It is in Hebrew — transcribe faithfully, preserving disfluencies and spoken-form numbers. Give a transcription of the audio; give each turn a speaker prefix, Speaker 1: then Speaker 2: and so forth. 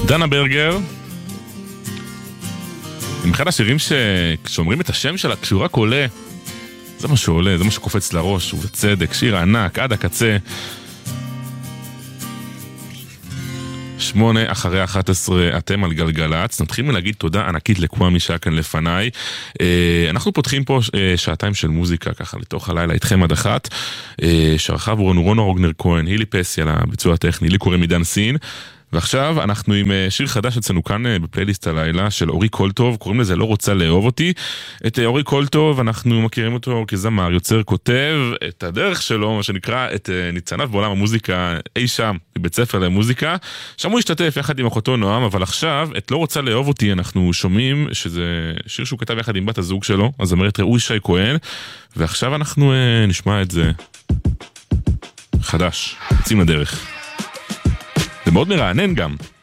Speaker 1: דנה ברגר, עם אחד השירים שכשאומרים את השם שלה, כשהוא רק עולה, זה מה שעולה, זה מה שקופץ לראש, ובצדק, שיר ענק, עד הקצה. שמונה אחרי אחת עשרה, אתם על גלגלץ. נתחיל מלהגיד תודה ענקית לקוואמי שהיה כאן לפניי. אנחנו פותחים פה שעתיים של מוזיקה, ככה לתוך הלילה, איתכם עד אחת. שערכה עבורנו רונו רוגנר כהן, הילי פסי על הביצוע הטכני, לי קוראים עידן סין. ועכשיו אנחנו עם שיר חדש אצלנו כאן בפלייליסט הלילה של אורי קולטוב, קוראים לזה לא רוצה לאהוב אותי. את אורי קולטוב אנחנו מכירים אותו כזמר, יוצר, כותב את הדרך שלו, מה שנקרא את ניצניו בעולם המוזיקה אי שם, בבית ספר למוזיקה, שם הוא השתתף יחד עם אחותו נועם, אבל עכשיו את לא רוצה לאהוב אותי אנחנו שומעים שזה שיר שהוא כתב יחד עם בת הזוג שלו, הזמרת ראוי שי כהן, ועכשיו אנחנו נשמע את זה חדש, יוצאים לדרך. זה מאוד מרענן גם.